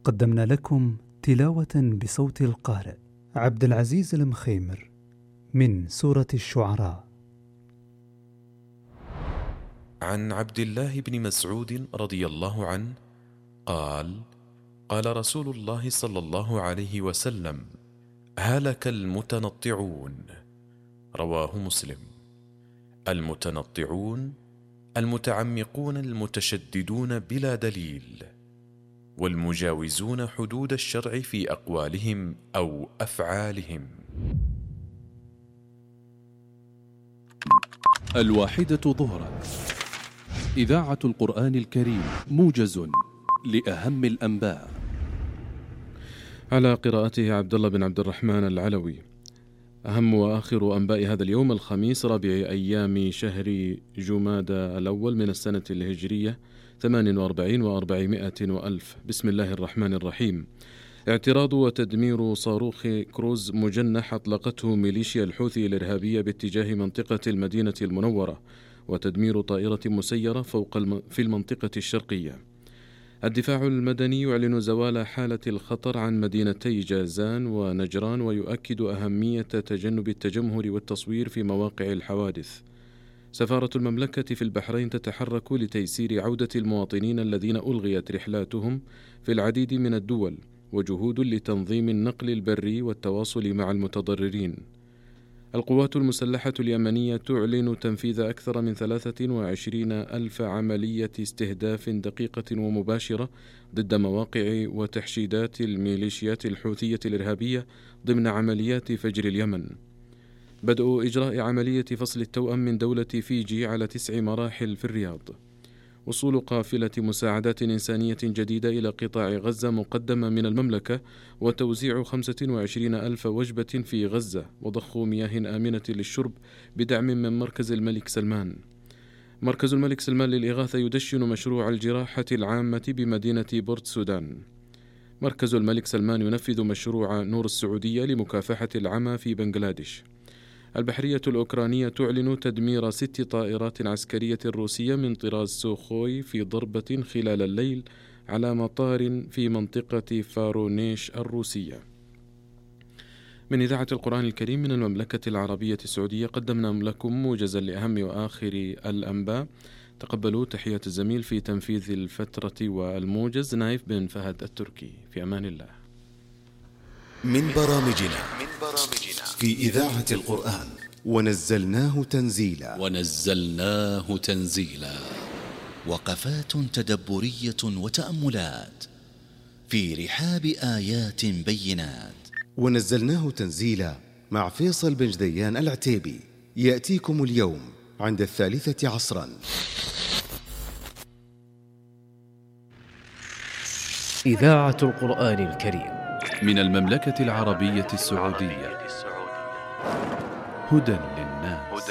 قدمنا لكم تلاوة بصوت القارئ عبد العزيز المخيمر من سورة الشعراء. عن عبد الله بن مسعود رضي الله عنه قال: قال رسول الله صلى الله عليه وسلم: هلك المتنطعون. رواه مسلم. المتنطعون المتعمقون المتشددون بلا دليل، والمجاوزون حدود الشرع في أقوالهم أو أفعالهم. 1:00 ظهرا. إذاعة القرآن الكريم، موجز لأهم الأنباء. على قراءته عبد الله بن عبد الرحمن العلوي. أهم وآخر أنباء هذا اليوم الخميس رابع أيام شهر جمادى الأول من السنة الهجرية 48 و400 وألف. بسم الله الرحمن الرحيم. اعتراض وتدمير صاروخ كروز مجنح أطلقته ميليشيا الحوثي الإرهابية باتجاه منطقة المدينة المنورة، وتدمير طائرة مسيرة في المنطقة الشرقية. الدفاع المدني يعلن زوال حالة الخطر عن مدينتي جازان ونجران، ويؤكد أهمية تجنب التجمهر والتصوير في مواقع الحوادث. سفارة المملكة في البحرين تتحرك لتيسير عودة المواطنين الذين ألغيت رحلاتهم في العديد من الدول، وجهود لتنظيم النقل البري والتواصل مع المتضررين. القوات المسلحة اليمنية تعلن تنفيذ أكثر من 23,000 عملية استهداف دقيقة ومباشرة ضد مواقع وتحشيدات الميليشيات الحوثية الإرهابية ضمن عمليات فجر اليمن. بدء إجراء عملية فصل التوأم من دولة فيجي على 9 مراحل في الرياض. وصول قافلة مساعدات إنسانية جديدة إلى قطاع غزة مقدمة من المملكة، وتوزيع 25,000 وجبة في غزة، وضخ مياه آمنة للشرب بدعم من مركز الملك سلمان. مركز الملك سلمان للإغاثة يدشن مشروع الجراحة العامة بمدينة بورت سودان. مركز الملك سلمان ينفذ مشروع نور السعودية لمكافحة العمى في بنغلاديش. البحرية الأوكرانية تعلن تدمير 6 طائرات عسكرية روسية من طراز سوخوي في ضربة خلال الليل على مطار في منطقة فارونيش الروسية. من إذاعة القرآن الكريم من المملكة العربية السعودية قدمنا لكم موجزا لأهم وآخر الأنباء. تقبلوا تحيات الزميل في تنفيذ الفترة والموجز نايف بن فهد التركي. في أمان الله. من برامجنا في إذاعة القرآن: ونزلناه تنزيلا. وقفات تدبرية وتأملات في رحاب آيات بينات. ونزلناه تنزيلا مع فيصل بن جديان العتيبي، يأتيكم اليوم عند 3 عصرا. إذاعة القرآن الكريم من المملكة العربية السعودية. هدى للناس.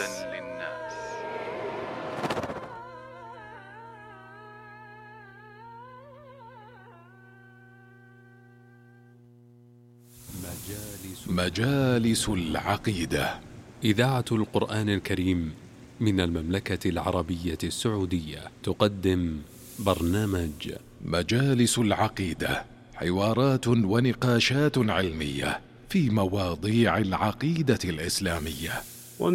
مجالس العقيدة. إذاعة القرآن الكريم من المملكة العربية السعودية تقدم برنامج مجالس العقيدة، حوارات ونقاشات علمية في مواضيع العقيدة الإسلامية.